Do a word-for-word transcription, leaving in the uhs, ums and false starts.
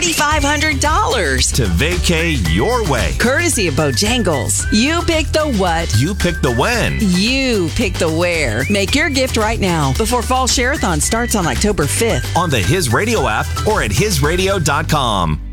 four thousand five hundred dollars. To vacay your way. Courtesy of Bojangles. You pick the what. You pick the when. You pick the where. Make your gift right now before Fall Share-a-thon starts on October fifth. On the His Radio app or at his radio dot com.